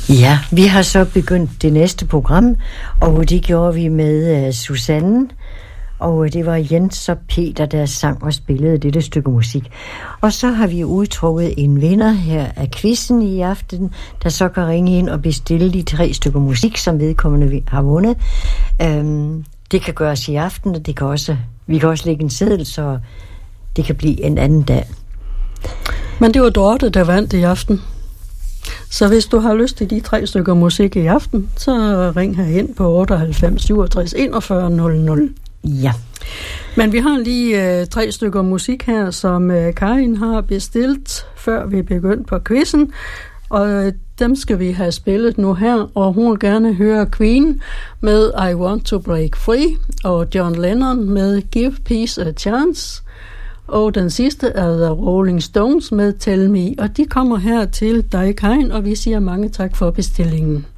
Ja, vi har så begyndt det næste program, og det gjorde vi med Susanne, og det var Jens og Peter, der sang og spillede dette stykke musik. Og så har vi udtrukket en vinder her af quizzen i aften, der så kan ringe ind og bestille de 3 stykker musik, som vedkommende har vundet. Det kan gøres i aften, og vi kan også lægge en seddel, så det kan blive en anden dag. Men det var Dorte, der vandt i aften. Så hvis du har lyst til de 3 stykker musik i aften, så ring herind på 98 67 41 00. Ja. Men vi har lige 3 stykker musik her, som Karin har bestilt, før vi begyndte på quizzen. Og dem skal vi have spillet nu her, og hun vil gerne høre Queen med I Want to Break Free, og John Lennon med Give Peace a Chance. Og den sidste er The Rolling Stones med Tell Me, og de kommer her til dig, Karin, og vi siger mange tak for bestillingen.